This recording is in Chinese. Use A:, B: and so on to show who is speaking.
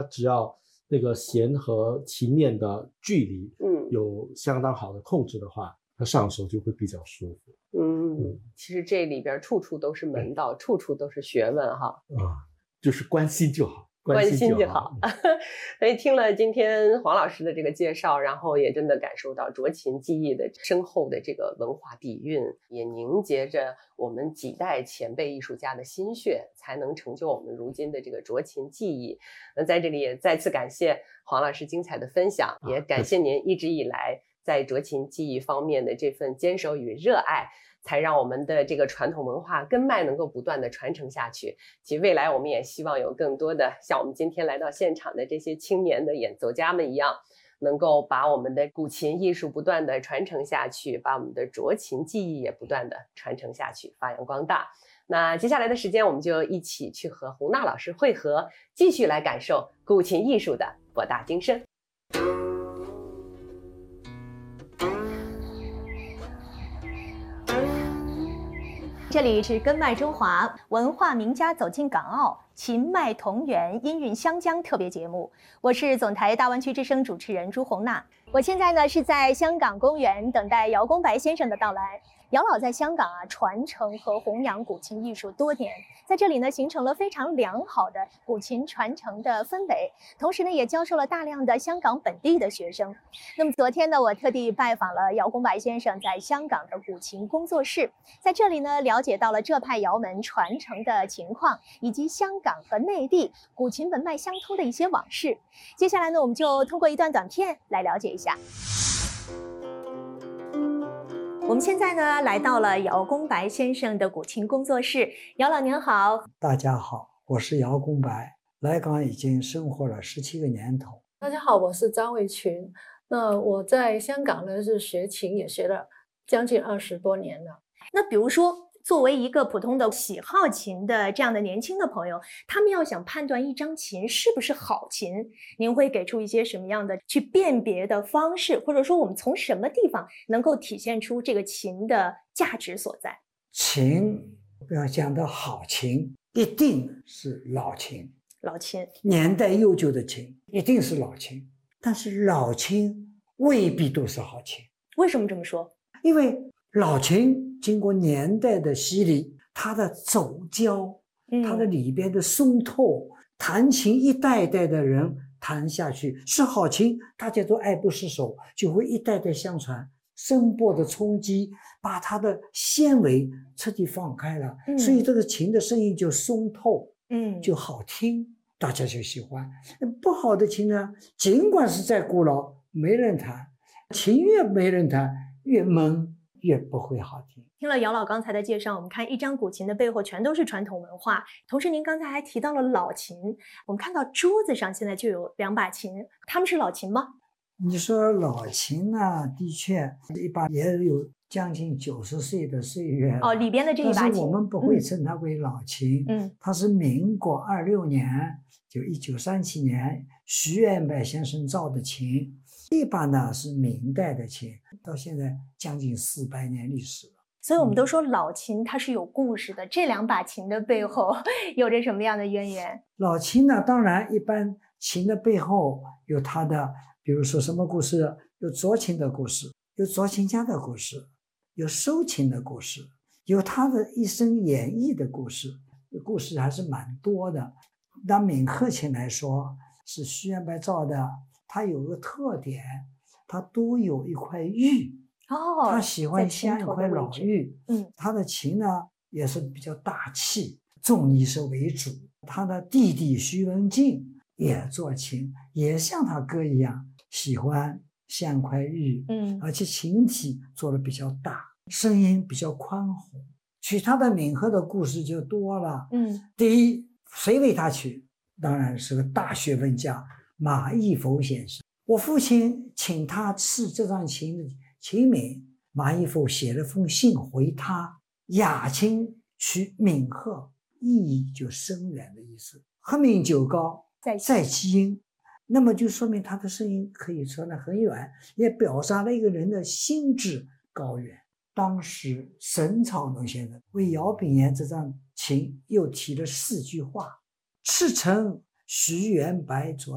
A: 只要那个弦和琴面的距离有相当好的控制的话，它上手就会比较舒服。
B: 其实这里边处处都是门道，处处都是学问哈。
A: 就是关心就好。
B: 关心就好。所以听了今天黄老师的这个介绍，然后也真的感受到斫琴技艺的深厚的这个文化底蕴，也凝结着我们几代前辈艺术家的心血，才能成就我们如今的这个斫琴技艺。那在这里也再次感谢黄老师精彩的分享，也感谢您一直以来在斫琴技艺方面的这份坚守与热爱，才让我们的这个传统文化根脉能够不断的传承下去。其未来我们也希望有更多的像我们今天来到现场的这些青年的演奏家们一样，能够把我们的古琴艺术不断的传承下去，把我们的斫琴技艺也不断的传承下去，发扬光大。那接下来的时间，我们就一起去和洪娜老师会合，继续来感受古琴艺术的博大精深。
C: 这里是根脉中华，文化名家走进港澳，琴脉同源，音韵湘江特别节目。我是总台大湾区之声主持人朱红娜。我现在呢是在香港公园等待姚公白先生的到来。姚老在香港传承和弘扬古琴艺术多年，在这里呢形成了非常良好的古琴传承的氛围，同时呢也教授了大量的香港本地的学生。那么昨天呢，我特地拜访了姚公白先生在香港的古琴工作室，在这里呢了解到了这派窑门传承的情况，以及香港和内地古琴文脉相通的一些往事。接下来呢，我们就通过一段短片来了解一下。我们现在呢来到了姚公白先生的古琴工作室。姚老您好。
D: 大家好，我是姚公白，来港已经生活了17个年头。
E: 大家好，我是张卫群。那我在香港呢是学琴，也学了将近20多年了。
C: 那比如说作为一个普通的喜好琴的这样的年轻的朋友，他们要想判断一张琴是不是好琴，您会给出一些什么样的去辨别的方式，或者说我们从什么地方能够体现出这个琴的价值所在？
D: 琴要讲的好琴，一定是老琴。
C: 老琴，
D: 年代悠久的琴一定是老琴，但是老琴未必都是好琴。
C: 为什么这么说？
D: 因为老琴经过年代的洗礼，它的走胶，它的里边的松透，弹琴一代一代的人弹下去是好琴，大家都爱不释手，就会一代代相传。声波的冲击把它的纤维彻底放开了，所以这个琴的声音就松透，就好听，大家就喜欢。不好的琴呢，尽管是再古老，没人弹，琴越没人弹越闷，越不会好听。
C: 听了姚老刚才的介绍，我们看一张古琴的背后全都是传统文化。同时您刚才还提到了老琴，我们看到桌子上现在就有2把琴，它们是老琴吗？
D: 你说老琴呢，的确一把也有将近90岁的岁月了。
C: 里边的这一把琴，
D: 但是我们不会称它为老琴，它是民国26年，就1937年徐元白先生造的琴。这把呢是明代的琴，到现在将近400年历史了。
C: 所以我们都说老琴它是有故事的，这2把琴的背后有着什么样的渊源？
D: 老琴呢，当然一般琴的背后有它的，比如说什么故事，有斫琴的故事，有斫琴家的故事，有收琴的故事，有他的一生演绎的故事，故事还是蛮多的。拿闽鹤琴来说，是徐元白造的，它有个特点，它都有一块玉。他喜欢镶一块老玉。他的琴呢也是比较大气，重力士为主。他的弟弟徐文静也做琴，也像他哥一样喜欢镶块玉，而且琴体做的比较大，声音比较宽宏。取他的闽鹤的故事就多了。第一，谁为他取？当然是个大学问家马义浮先生。我父亲请他赐这张琴的琴名，马义浮写了封信回他，雅琴取闽鹤，意义就深远的意思。鹤鸣九高，在其音，那么就说明他的声音可以传得很远，也表达了一个人的心智高远。当时沈草农先生为姚炳炎这张琴又提了4句话：赤诚徐元白作